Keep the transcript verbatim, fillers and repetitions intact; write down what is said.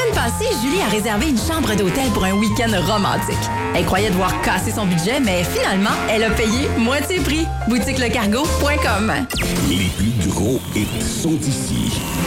semaine passée, Julie a réservé une chambre d'hôtel pour un week-end romantique. Elle croyait devoir casser son budget, mais finalement, elle a payé moitié prix. boutique le cargo point com. Les plus gros hits sont ici.